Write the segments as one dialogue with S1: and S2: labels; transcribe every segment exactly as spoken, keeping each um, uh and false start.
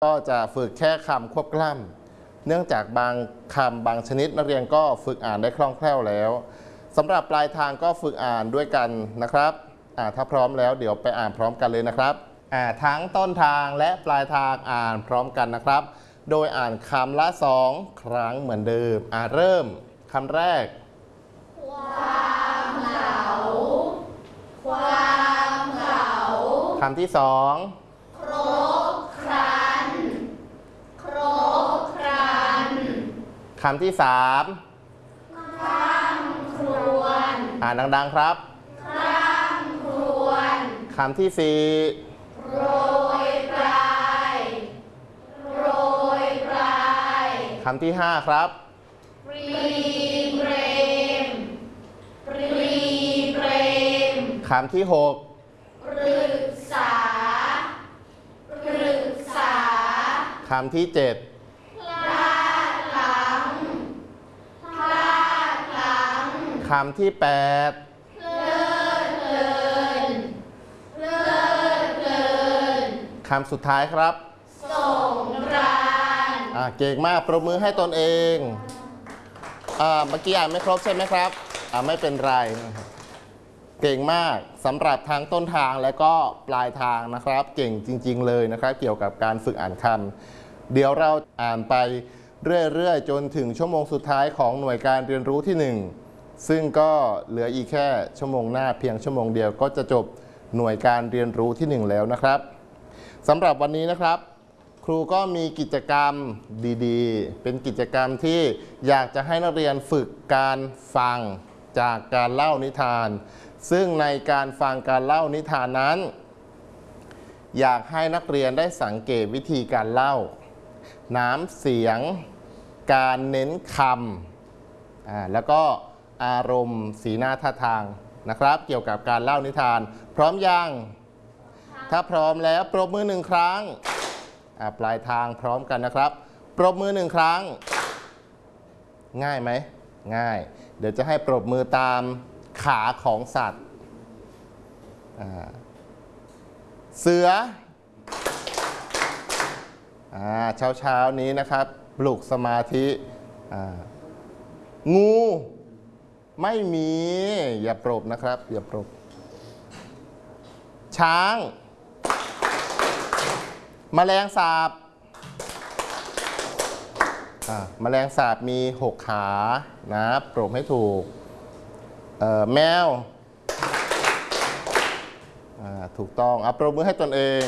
S1: ก็จะฝึกแค่คำควบกล้ำเนื่องจากบางคำบางชนิดนักเรียนก็ฝึกอ่านได้คล่องแคล่วแล้วสำหรับปลายทางก็ฝึกอ่านด้วยกันนะครับถ้าพร้อมแล้วเดี๋ยวไปอ่านพร้อมกันเลยนะครับทั้งต้นทางและปลายทางอ่านพร้อมกันนะครับโดยอ่านคำละสองครั้งเหมือนเดิมเริ่มคำแรก
S2: ความเหงาความเหงา
S1: คำที่สอง
S2: ครบครันครบครัน
S1: คำที่สาม
S2: ข้ามครวน
S1: อ่านดังๆครับ
S2: ข้ามครวน
S1: คำที่สี่
S2: โรยปลายโรยปลาย
S1: คำที่ห้าครับ
S2: ปรีเปรมปรีเปรม
S1: คำที่หก
S2: ปรึกษาปรึกษา
S1: คำที่เจ็ด
S2: พลาดหลังพลาดหลัง
S1: คำที่แปด
S2: เพลิดเพลินเพลิดเพลิน
S1: คำสุดท้ายครับ
S2: สงกรานต์
S1: อ่าเก่งมากปรบมือให้ตนเองอ่าเมื่อกี้อ่านไม่ครบใช่ไหมครับอ่าไม่เป็นไรเก่งมากสำหรับทางต้นทางและก็ปลายทางนะครับเก่งจริงๆเลยนะครับเกี่ยวกับการฝึกอ่านคำเดี๋ยวเราอ่านไปเรื่อยๆจนถึงชั่วโมงสุดท้ายของหน่วยการเรียนรู้ที่หนึ่งซึ่งก็เหลืออีกแค่ชั่วโมงหน้าเพียงชั่วโมงเดียวก็จะจบหน่วยการเรียนรู้ที่หนึ่งแล้วนะครับสำหรับวันนี้นะครับครูก็มีกิจกรรมดีๆเป็นกิจกรรมที่อยากจะให้นักเรียนฝึกการฟังจากการเล่านิทานซึ่งในการฟังการเล่านิทานนั้นอยากให้นักเรียนได้สังเกตวิธีการเล่าน้ำเสียงการเน้นคำแล้วก็อารมณ์สีหน้าท่าทางนะครับเกี่ยวกับการเล่านิทานพร้อมยังถ้าพร้อมแล้วปรบมือหนึ่งครั้งปลายทางพร้อมกันนะครับปรบมือหนึ่งครั้งง่ายไหมง่ายเดี๋ยวจะให้ปรบมือตามขาของสัตว์เสือเช้าเช้านี้นะครับปลุกสมาธิงูไม่มีอย่าปรบนะครับอย่าปรบช้างแมลงสาบแมลงสาบมีหกขานะปรบให้ถูกแมวถูกต้องเอาปรบมือให้ตนเอง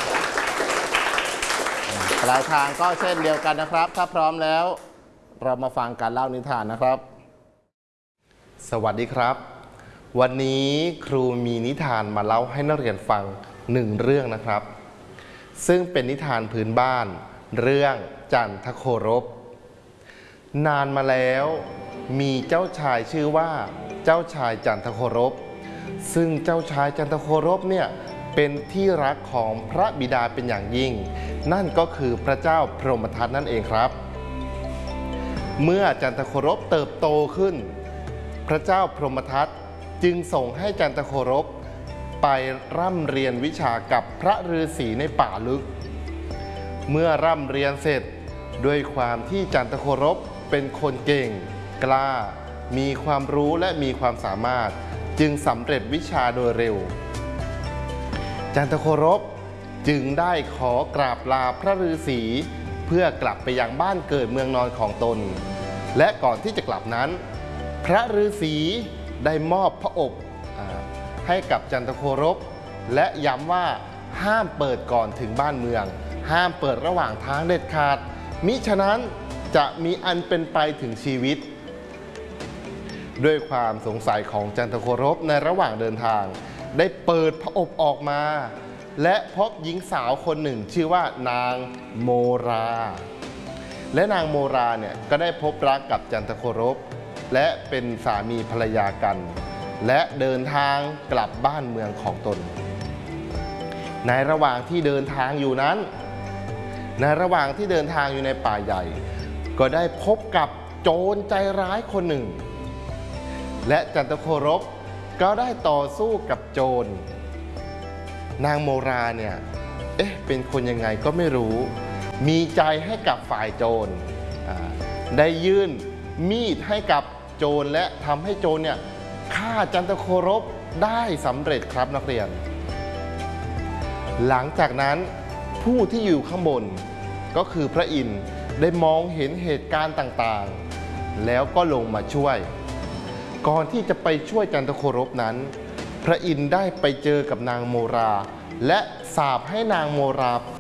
S1: ปลายทางก็เช่นเดียวกันนะครับถ้าพร้อมแล้วเรามาฟังการเล่านิทานนะครับสวัสดีครับวันนี้ครูมีนิทานมาเล่าให้นักเรียนฟังหนึ่งเรื่องนะครับซึ่งเป็นนิทานพื้นบ้านเรื่องจันทโครบนานมาแล้วมีเจ้าชายชื่อว่าเจ้าชายจันทโครบซึ่งเจ้าชายจันทโครบเนี่ยเป็นที่รักของพระบิดาเป็นอย่างยิ่งนั่นก็คือพระเจ้าพรหมทัตนั่นเองครับเมื่อจันทโครบเติบโตขึ้นพระเจ้าพรหมทัตจึงส่งให้จันทโครบไปร่ำเรียนวิชากับพระฤาษีในป่าลึกเมื่อร่ำเรียนเสร็จด้วยความที่จันทโครบเป็นคนเก่งกล้ามีความรู้และมีความสามารถจึงสำเร็จวิชาโดยเร็วจันทโครบจึงได้ขอกราบลาพระฤาษีเพื่อกลับไปยังบ้านเกิดเมืองนอนของตนและก่อนที่จะกลับนั้นพระฤาษีได้มอบพระอบให้กับจันทโครบและย้ำว่าห้ามเปิดก่อนถึงบ้านเมืองห้ามเปิดระหว่างทางเด็ดขาดมิฉะนั้นจะมีอันเป็นไปถึงชีวิตด้วยความสงสัยของจันทโครบในระหว่างเดินทางได้เปิดพระอบออกมาและพบหญิงสาวคนหนึ่งชื่อว่านางโมราและนางโมราเนี่ยก็ได้พบรักกับจันทโครบและเป็นสามีภรรยากันและเดินทางกลับบ้านเมืองของตนในระหว่างที่เดินทางอยู่นั้นในระหว่างที่เดินทางอยู่ในป่าใหญ่ก็ได้พบกับโจรใจร้ายคนหนึ่งและจันทโครบก็ได้ต่อสู้กับโจรนางโมราเนี่ยเอ๊ะเป็นคนยังไงก็ไม่รู้มีใจให้กับฝ่ายโจรได้ยื่นมีดให้กับโจรและทำให้โจรเนี่ยฆ่าจันทโครบได้สำเร็จครับนักเรียนหลังจากนั้นผู้ที่อยู่ข้างบนก็คือพระอินทร์ได้มองเห็นเหตุการณ์ต่างๆแล้วก็ลงมาช่วยก่อนที่จะไปช่วยจันทโครบนั้นพระอินทร์ได้ไปเจอกับนางโมราและสาปให้นางโมรา